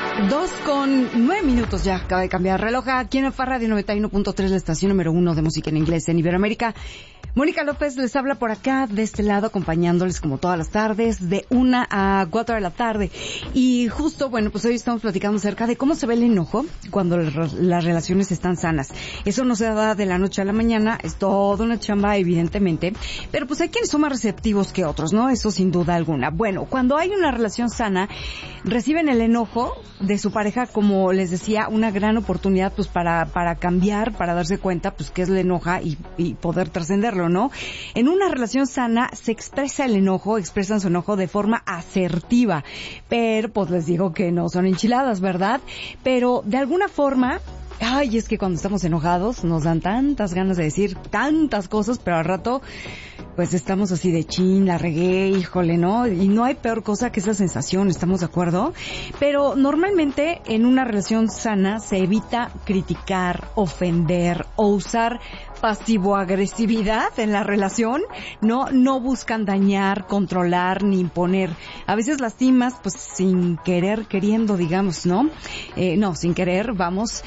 2:09 ya acaba de cambiar el reloj aquí en Alfa Radio 91.3, la estación número 1 de música en inglés en Iberoamérica. Mónica López les habla por acá, de este lado, acompañándoles como todas las tardes, de 1 a 4 de la tarde. Y justo, bueno, pues hoy estamos platicando acerca de cómo se ve el enojo cuando las relaciones están sanas. Eso no se da de la noche a la mañana, es toda una chamba, evidentemente. Pero pues hay quienes son más receptivos que otros, ¿no? Eso sin duda alguna. Bueno, cuando hay una relación sana, reciben el enojo de su pareja, como les decía, una gran oportunidad pues para cambiar, para darse cuenta pues qué es le enoja y poder trascenderlo, ¿no? En una relación sana se expresa el enojo, expresan su enojo de forma asertiva, pero pues les digo que no son enchiladas, ¿verdad? Pero de alguna forma, ay, es que cuando estamos enojados nos dan tantas ganas de decir tantas cosas, pero al rato pues estamos así de chin, la regué, híjole, ¿no? Y no hay peor cosa que esa sensación, ¿estamos de acuerdo? Pero normalmente en una relación sana se evita criticar, ofender o usar pasivo-agresividad en la relación. No buscan dañar, controlar ni imponer. A veces lastimas pues sin querer, queriendo, digamos, ¿no? No, sin querer, vamos,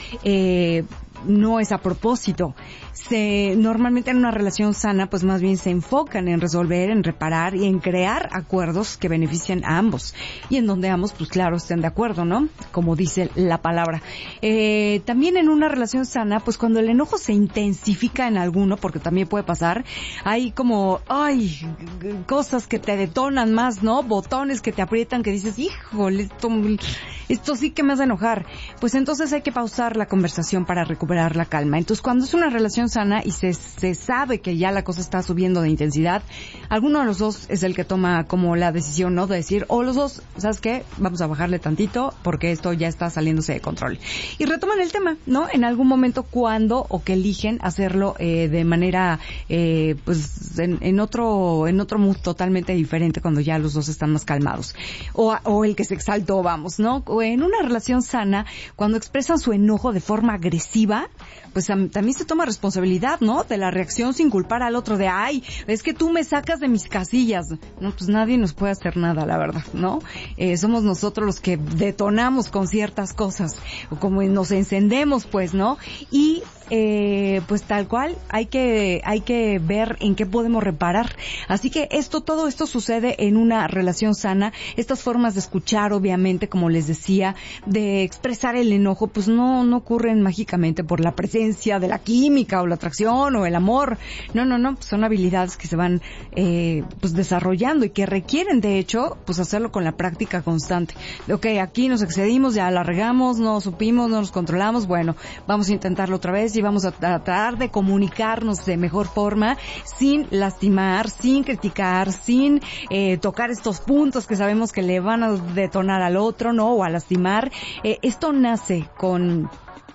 no es a propósito. Normalmente en una relación sana pues más bien se enfocan en resolver, en reparar y en crear acuerdos que benefician a ambos y en donde ambos pues claro estén de acuerdo, ¿no? Como dice la palabra. También en una relación sana pues cuando el enojo se intensifica en alguno, porque también puede pasar, hay como cosas que te detonan más, ¿no? Botones que te aprietan que dices, híjole, esto sí que me hace enojar. Pues entonces hay que pausar la conversación para recuperar la calma. Entonces cuando es una relación sana y se sabe que ya la cosa está subiendo de intensidad, alguno de los dos es el que toma como la decisión, ¿no? De decir, o los dos, ¿sabes qué? Vamos a bajarle tantito porque esto ya está saliéndose de control. Y retoman el tema, ¿no? En algún momento cuando o que eligen hacerlo de manera, pues en otro mood totalmente diferente cuando ya los dos están más calmados. O el que se exaltó, vamos, ¿no? O en una relación sana, cuando expresan su enojo de forma agresiva, pues también se toma responsabilidad, ¿no? De la reacción sin culpar al otro de, ay, es que tú me sacas de mis casillas. No, pues nadie nos puede hacer nada, la verdad, ¿no? Somos nosotros los que detonamos con ciertas cosas, o como nos encendemos, pues, ¿no? Y pues tal cual hay que ver en qué podemos reparar. Así que todo esto sucede en una relación sana. Estas formas de escuchar, obviamente, como les decía, de expresar el enojo, pues no ocurren mágicamente por la presencia de la química o la atracción o el amor. No, pues son habilidades que se van pues desarrollando y que requieren, de hecho, pues hacerlo con la práctica constante. Okay, aquí nos excedimos, ya la regamos, no supimos, no nos controlamos, bueno, vamos a intentarlo otra vez y vamos a tratar de comunicarnos de mejor forma, sin lastimar, sin criticar, sin tocar estos puntos que sabemos que le van a detonar al otro, ¿no? O a lastimar. Esto nace con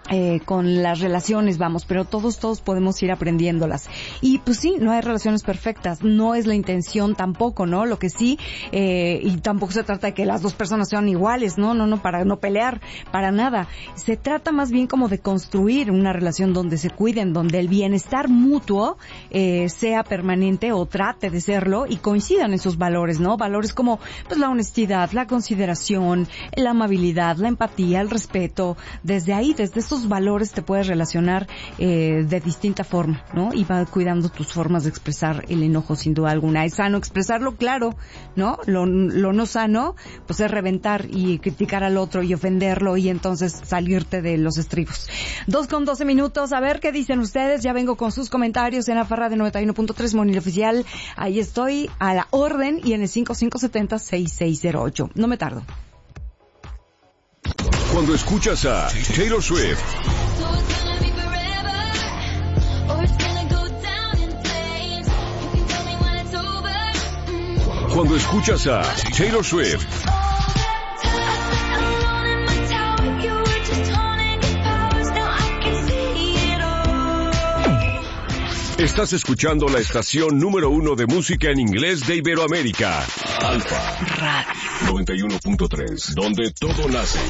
las relaciones, vamos, pero todos podemos ir aprendiéndolas. Y pues sí, no hay relaciones perfectas, no es la intención tampoco, ¿no? Lo que sí, y tampoco se trata de que las dos personas sean iguales, no, para no pelear, para nada. Se trata más bien como de construir una relación donde se cuiden, donde el bienestar mutuo sea permanente o trate de serlo y coincidan esos valores, ¿no? Valores como pues la honestidad, la consideración, la amabilidad, la empatía, el respeto. Desde esos valores te puedes relacionar de distinta forma, ¿no? Y va cuidando tus formas de expresar el enojo, sin duda alguna. Es sano expresarlo, claro, ¿no? Lo no sano, pues es reventar y criticar al otro y ofenderlo y entonces salirte de los estribos. 2:12, a ver qué dicen ustedes. Ya vengo con sus comentarios en Alfa Radio 91.3, Monil Oficial. Ahí estoy a la orden y en el 5570-6608. No me tardo. Cuando escuchas a Taylor Swift, cuando escuchas a Taylor Swift, estás escuchando la estación número 1 de música en inglés de Iberoamérica, Alfa Radio 91.3, donde todo nace.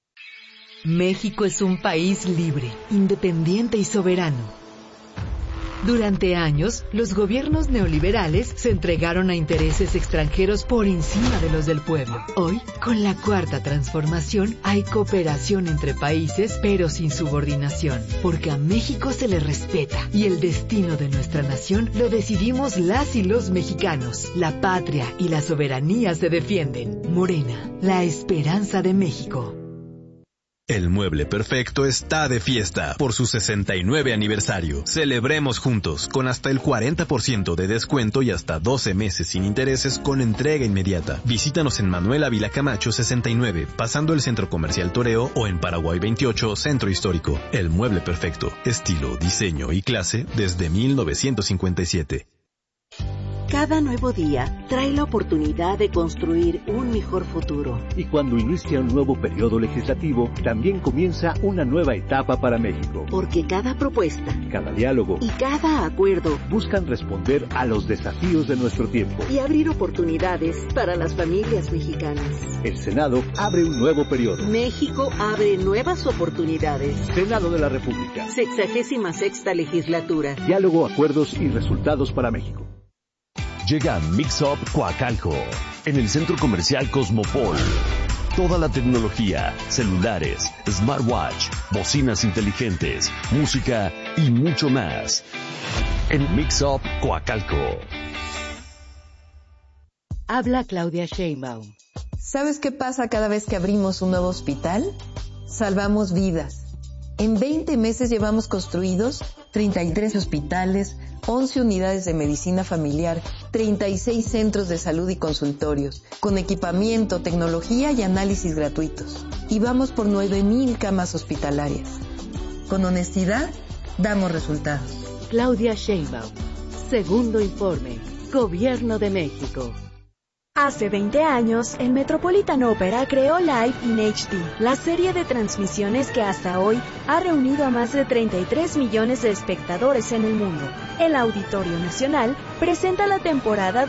México es un país libre, independiente y soberano. Durante años, los gobiernos neoliberales se entregaron a intereses extranjeros por encima de los del pueblo. Hoy, con la Cuarta Transformación, hay cooperación entre países, pero sin subordinación, porque a México se le respeta y el destino de nuestra nación lo decidimos las y los mexicanos. La patria y la soberanía se defienden. Morena, la esperanza de México. El Mueble Perfecto está de fiesta por su 69 aniversario. Celebremos juntos con hasta el 40% de descuento y hasta 12 meses sin intereses con entrega inmediata. Visítanos en Manuel Ávila Camacho 69, pasando el Centro Comercial Toreo, o en Paraguay 28, Centro Histórico. El Mueble Perfecto, estilo, diseño y clase desde 1957. Cada nuevo día trae la oportunidad de construir un mejor futuro. Y cuando inicia un nuevo periodo legislativo, también comienza una nueva etapa para México. Porque cada propuesta, cada diálogo y cada acuerdo buscan responder a los desafíos de nuestro tiempo y abrir oportunidades para las familias mexicanas. El Senado abre un nuevo periodo. México abre nuevas oportunidades. Senado de la República. 66ª legislatura. Diálogo, acuerdos y resultados para México. Llega Mix Up Coacalco en el Centro Comercial Cosmopol. Toda la tecnología, celulares, smartwatch, bocinas inteligentes, música y mucho más. En Mix Up Coacalco. Habla Claudia Sheinbaum. ¿Sabes qué pasa cada vez que abrimos un nuevo hospital? Salvamos vidas. En 20 meses llevamos construidos 33 hospitales, 11 unidades de medicina familiar, 36 centros de salud y consultorios, con equipamiento, tecnología y análisis gratuitos. Y vamos por 9,000 camas hospitalarias. Con honestidad, damos resultados. Claudia Sheinbaum. Segundo informe. Gobierno de México. Hace 20 años, el Metropolitan Opera creó Live in HD, la serie de transmisiones que hasta hoy ha reunido a más de 33 millones de espectadores en el mundo. El Auditorio Nacional presenta la temporada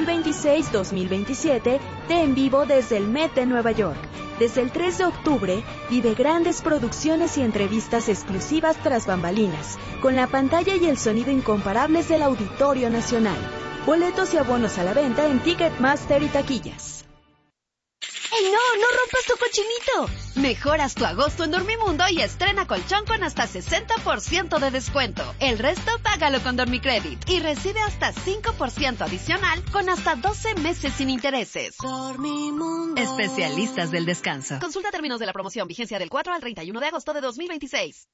2026-2027 de En Vivo desde el Met de Nueva York. Desde el 3 de octubre, vive grandes producciones y entrevistas exclusivas tras bambalinas, con la pantalla y el sonido incomparables del Auditorio Nacional. Boletos y abonos a la venta en Ticketmaster y taquillas. ¡Ey, no rompas tu cochinito! Mejoras tu agosto en Dormimundo y estrena colchón con hasta 60% de descuento. El resto págalo con Dormicredit y recibe hasta 5% adicional con hasta 12 meses sin intereses. Dormimundo. Especialistas del descanso. Consulta términos de la promoción, vigencia del 4 al 31 de agosto de 2026.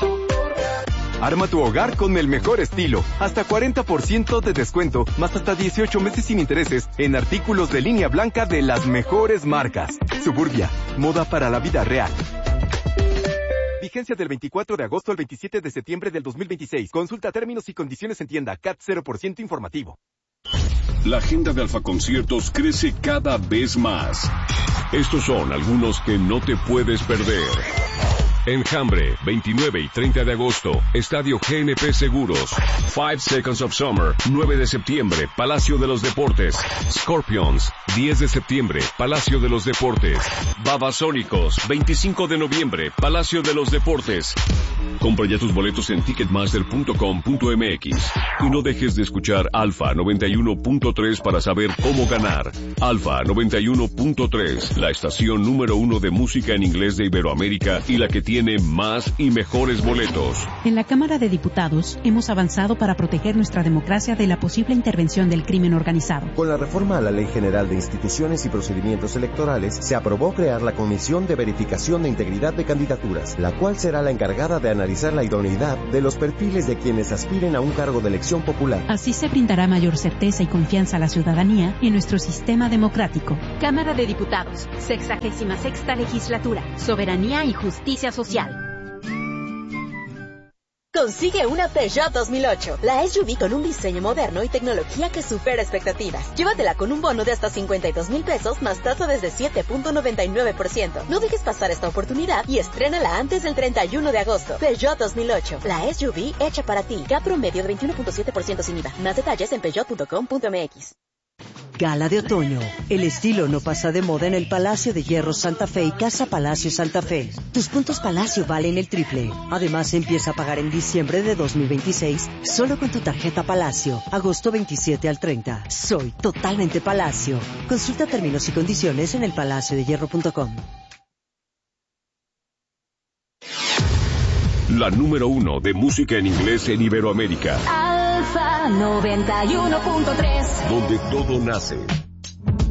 Arma tu hogar con el mejor estilo. Hasta 40% de descuento, más hasta 18 meses sin intereses en artículos de línea blanca de las mejores marcas. Suburbia, moda para la vida real. Vigencia del 24 de agosto al 27 de septiembre del 2026. Consulta términos y condiciones en tienda. CAT 0% informativo. La agenda de Alfa Conciertos crece cada vez más. Estos son algunos que no te puedes perder. Enjambre, 29 y 30 de agosto, Estadio GNP Seguros. 5 Seconds of Summer, 9 de septiembre, Palacio de los Deportes. Scorpions, 10 de septiembre, Palacio de los Deportes. Babasónicos, 25 de noviembre, Palacio de los Deportes. Compra ya tus boletos en ticketmaster.com.mx y no dejes de escuchar Alfa 91.3 para saber cómo ganar. Alfa 91.3, la estación número 1 de música en inglés de Iberoamérica y la que tiene más y mejores boletos. En la Cámara de Diputados hemos avanzado para proteger nuestra democracia de la posible intervención del crimen organizado. Con la reforma a la Ley General de Instituciones y Procedimientos Electorales, se aprobó crear la Comisión de Verificación de Integridad de Candidaturas, la cual será la encargada de analizar la idoneidad de los perfiles de quienes aspiren a un cargo de elección popular. Así se brindará mayor certeza y confianza a la ciudadanía en nuestro sistema democrático. Cámara de Diputados, 66ª Legislatura, Soberanía y Justicia Social. Consigue una Peugeot 2008, la SUV con un diseño moderno y tecnología que supera expectativas. Llévatela con un bono de hasta 52,000 pesos más tasa desde 7.99%. No dejes pasar esta oportunidad y estrénala antes del 31 de agosto. Peugeot 2008, la SUV hecha para ti. CAT promedio de 21.7% sin IVA. Más detalles en peugeot.com.mx. Gala de otoño. El estilo no pasa de moda en el Palacio de Hierro Santa Fe y Casa Palacio Santa Fe. Tus puntos Palacio valen el triple. Además, empieza a pagar en diciembre de 2026 solo con tu tarjeta Palacio. Agosto 27 al 30. Soy totalmente Palacio. Consulta términos y condiciones en elpalaciodehierro.com. La número 1 de música en inglés en Iberoamérica. Alfa 91.3. Donde todo nace.